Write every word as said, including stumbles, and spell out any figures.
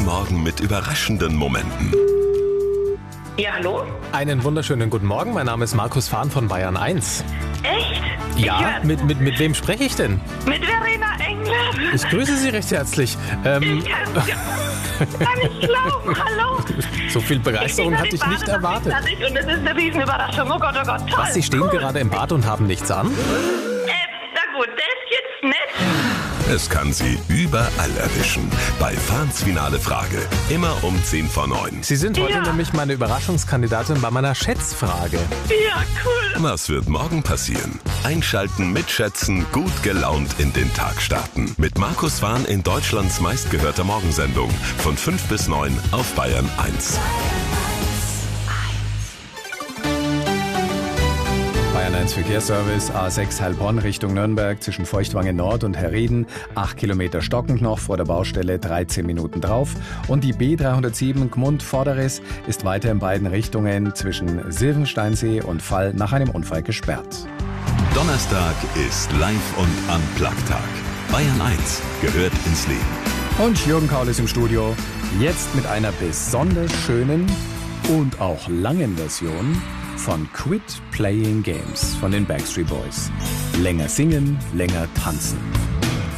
Morgen mit überraschenden Momenten. Ja, hallo? Einen wunderschönen guten Morgen, mein Name ist Markus Fahn von Bayern eins. Echt? Ja, Ich mit, mit, mit wem spreche ich denn? Mit Verena Engler. Ich grüße Sie recht herzlich. Ähm, Ich kann kann nicht glauben. Hallo. so viel Begeisterung hatte ich nicht erwartet. Fertig und es ist eine Riesenüberraschung. Oh Gott, oh Gott, toll. Was, Sie stehen cool. gerade im Bad und haben nichts an? Äh, na gut, das ist jetzt nett. Es kann Sie überall erwischen. Bei Fahns finale Frage. Immer um zehn vor neun. Sie sind heute Ja. nämlich meine Überraschungskandidatin bei meiner Schätzfrage. Ja, cool. Was wird morgen passieren? Einschalten, mitschätzen, gut gelaunt in den Tag starten. Mit Markus Fahn in Deutschlands meistgehörter Morgensendung. Von fünf bis neun auf Bayern eins. Bayern eins Verkehrsservice, A sechs Heilbronn Richtung Nürnberg zwischen Feuchtwangen Nord und Herrieden, acht Kilometer stockend noch vor der Baustelle, dreizehn Minuten drauf. Und die B dreihundertsieben Gmund Vorderes ist weiter in beiden Richtungen zwischen Silvensteinsee und Fall nach einem Unfall gesperrt. Donnerstag ist Live- und Unplugged-Tag. Bayern eins gehört ins Leben. Und Jürgen Kaul ist im Studio, jetzt mit einer besonders schönen und auch langen Version von Quit Playing Games von den Backstreet Boys. Länger singen, länger tanzen.